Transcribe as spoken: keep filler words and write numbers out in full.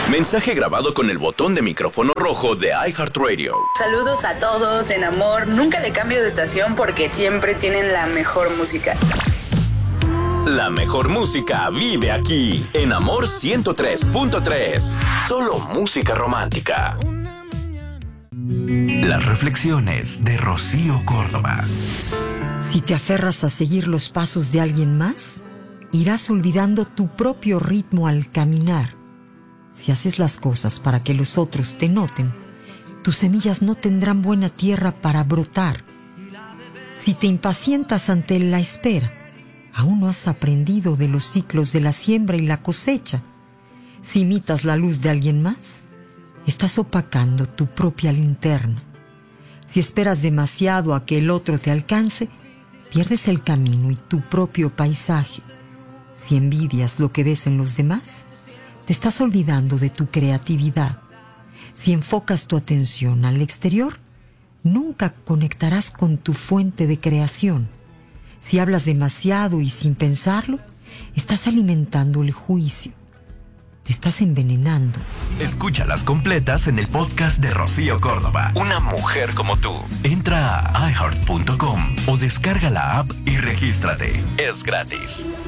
Mensaje grabado con el botón de micrófono rojo de iHeartRadio. Saludos a todos en amor. Nunca le cambio de estación porque siempre tienen la mejor música. La mejor música vive aquí, en Amor ciento tres punto tres. Solo música romántica. Las reflexiones de Rocío Córdoba. Si te aferras a seguir los pasos de alguien más, irás olvidando tu propio ritmo al caminar. Si haces las cosas para que los otros te noten, tus semillas no tendrán buena tierra para brotar. Si te impacientas ante la espera, aún no has aprendido de los ciclos de la siembra y la cosecha. Si imitas la luz de alguien más, estás opacando tu propia linterna. Si esperas demasiado a que el otro te alcance, pierdes el camino y tu propio paisaje. Si envidias lo que ves en los demás, te estás olvidando de tu creatividad. Si enfocas tu atención al exterior, nunca conectarás con tu fuente de creación. Si hablas demasiado y sin pensarlo, estás alimentando el juicio. Te estás envenenando. Escúchalas completas en el podcast de Rocío Córdoba. Una mujer como tú. Entra a i heart punto com o descarga la app y regístrate. Es gratis.